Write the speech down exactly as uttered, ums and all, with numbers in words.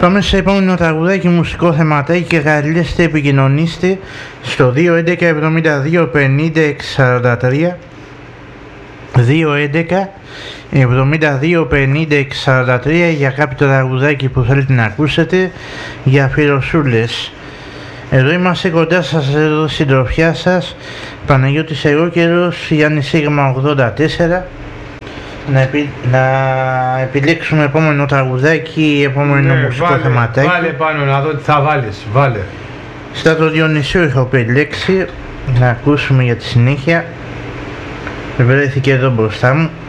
Πάμε σε επόμενο τραγουδάκι, μουσικό θεματάκι και καλέστε, επικοινωνήστε στο δύο έντεκα εβδομήντα δύο πενήντα έξι σαράντα τρία δύο έντεκα εβδομήντα δύο πενήντα έξι σαράντα τρία για κάποιο τραγουδάκι που θέλετε να ακούσετε, για αφιερωσούλες. Εδώ είμαστε κοντά σας, εδώ συντροφιά σας, Παναγιώτης Εγώκερος, Γιάννης Σίγμα ογδόντα τέσσερα. Να, επι... να επιλέξουμε επόμενο τραγουδάκι, επόμενο ναι, μουσικό βάλε, θεματάκι. Βάλε πάνω να δω τι θα βάλεις, βάλε. Στα το Διονυσίου έχω επιλέξει, να ακούσουμε για τη συνέχεια. Βρέθηκε εδώ μπροστά μου.